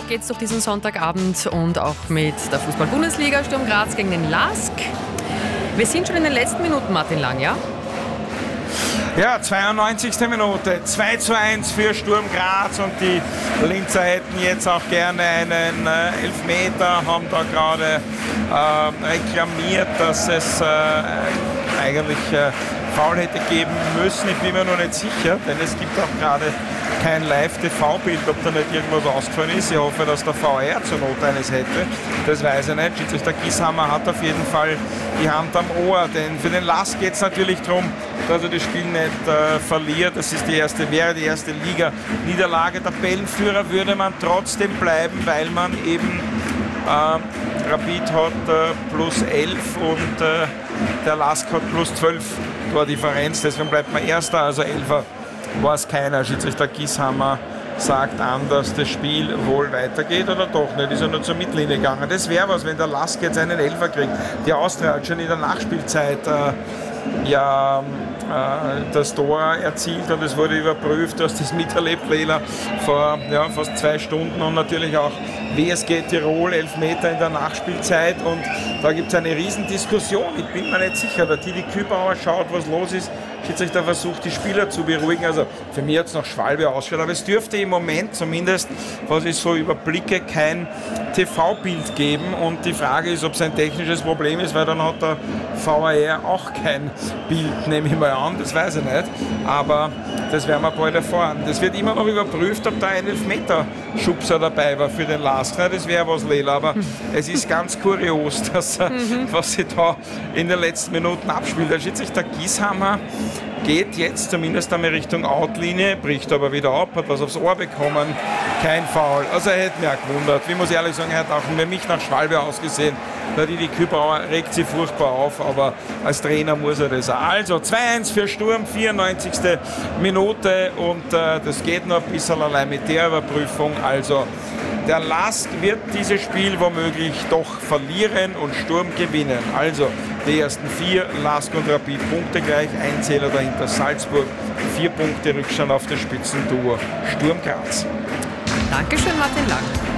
geht's durch diesen Sonntagabend und auch mit der Fußball-Bundesliga. Sturm Graz gegen den LASK. Wir sind schon in den letzten Minuten, Martin Lang, ja? Ja, 92. Minute, 2:1 für Sturm Graz und die Linzer hätten jetzt auch gerne einen Elfmeter, haben da gerade reklamiert, dass es eigentlich Foul hätte geben müssen. Ich bin mir noch nicht sicher, denn es gibt auch gerade kein Live-TV-Bild, ob da nicht irgendwas ausgefallen ist. Ich hoffe, dass der VR zur Not eines hätte. Das weiß ich nicht. Schiedsrichter Gieshammer hat auf jeden Fall die Hand am Ohr, denn für den LASK geht es natürlich darum, dass er das Spiel nicht verliert. Das ist wäre die erste Liga-Niederlage. Tabellenführer würde man trotzdem bleiben, weil man eben Rapid hat plus 11 und der LASK hat plus 12 Tordifferenz. Deswegen bleibt man Erster, also Elfer war es keiner. Schiedsrichter Gieshammer sagt an, dass das Spiel wohl weitergeht oder doch nicht. Ist er nur zur Mittellinie gegangen. Das wäre was, wenn der LASK jetzt einen Elfer kriegt. Die Austria hat schon in der Nachspielzeit das Tor erzielt und es wurde überprüft, dass das miterlebt, Lela, vor fast 2 Stunden und natürlich auch WSG Tirol, Elfmeter in der Nachspielzeit und da gibt es eine Riesendiskussion. Ich bin mir nicht sicher, der Didi Kübauer schaut, was los ist. Schiedsrichter versucht, die Spieler zu beruhigen. Also für mich hat es nach Schwalbe ausgeschaut, aber es dürfte im Moment zumindest, was ich so überblicke, kein TV-Bild geben und die Frage ist, ob es ein technisches Problem ist, weil dann hat der VAR auch kein Bild, nehme ich mal an, das weiß ich nicht, aber das werden wir bald erfahren. Das wird immer noch überprüft, ob da ein Elfmeter-Schubser dabei war für den LASK. Das wäre was, Lela, aber es ist ganz kurios, dass, was sich da in den letzten Minuten abspielt. Der Schiedsrichter Gieshammer geht jetzt zumindest einmal Richtung Outlinie, bricht aber wieder ab, hat was aufs Ohr bekommen, kein Foul. Also er hätte mich auch gewundert. Ich muss ehrlich sagen, er hat auch für mich nach Schwalbe ausgesehen. Der Didi Kübauer regt sich furchtbar auf, aber als Trainer muss er das auch. Also 2:1 für Sturm, 94. Minute und das geht noch ein bisschen allein mit der Überprüfung. Also der LASK wird dieses Spiel womöglich doch verlieren und Sturm gewinnen. Also die ersten 4, LASK und Rapid Punkte gleich, ein Zähler dahinter Salzburg, 4 Punkte Rückstand auf das Spitzenduo Sturm Graz. Dankeschön, Martin Lang.